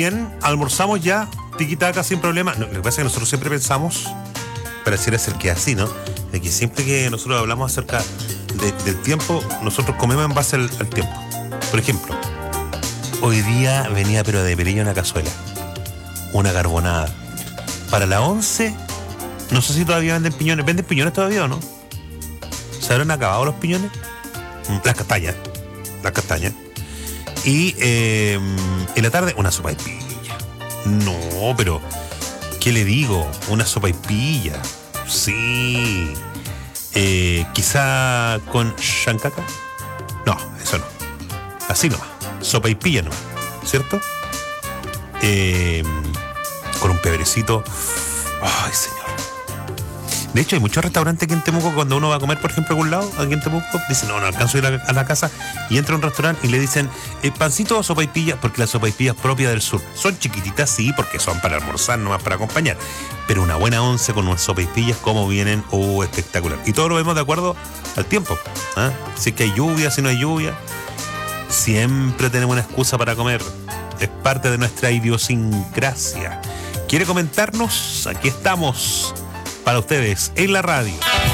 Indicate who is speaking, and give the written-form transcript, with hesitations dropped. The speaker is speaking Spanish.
Speaker 1: bien, almorzamos ya, tiquitaca, sin problema. No, lo que pasa es que nosotros siempre pensamos, pareciera ser que es así, ¿no? De que siempre que nosotros hablamos acerca del tiempo, nosotros comemos en base al tiempo. Por ejemplo, hoy día venía pero de perilla una cazuela, una carbonada. Para la 11, no sé si todavía venden piñones. ¿Venden piñones todavía o no? ¿Se habrán acabado los piñones? Las castañas. Y en la tarde, una sopaipilla. No, pero ¿qué le digo? Una sopaipilla. Sí. Quizá con chancaca. No, eso no. Así nomás. Sopaipilla nomás. ¿Cierto? Con un pebrecito. Ay, señor. De hecho, hay muchos restaurantes aquí en Temuco, cuando uno va a comer, por ejemplo, a algún lado, aquí en Temuco, dicen, no alcanzo a ir a la casa, y entra a un restaurante y le dicen, pancito o sopaipilla, porque la sopaipilla es propia del sur. Son chiquititas, sí, porque son para almorzar, nomás para acompañar. Pero una buena once con unas sopaipillas, como vienen, espectacular. Y todo lo vemos de acuerdo al tiempo. ¿Ah? Si es que hay lluvia, si no hay lluvia, siempre tenemos una excusa para comer. Es parte de nuestra idiosincrasia. ¿Quiere comentarnos? Aquí estamos para ustedes en la radio.